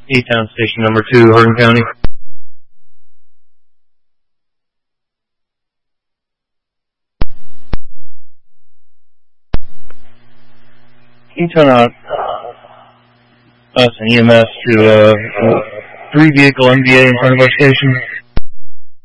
E-Town Station number 2, Hardin County. Can you turn out us and EMS to 3 vehicle MVA in front of our station?